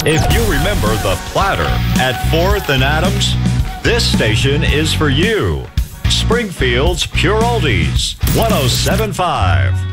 If you remember the platter at 4th and Adams, this station is for you. Springfield's Pure Oldies, 107.5.